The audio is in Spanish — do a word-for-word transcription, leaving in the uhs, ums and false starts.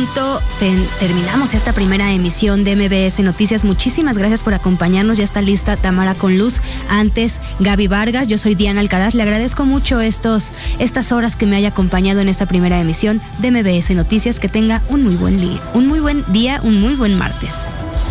punto ten, terminamos esta primera emisión de M B S Noticias. Muchísimas gracias por acompañarnos. Ya está lista Tamara con Luz, antes Gaby Vargas. Yo soy Diana Alcaraz. Le agradezco mucho estos, estas horas que me haya acompañado en esta primera emisión de M B S Noticias. Que tenga un muy buen día, un muy buen día, un muy buen martes.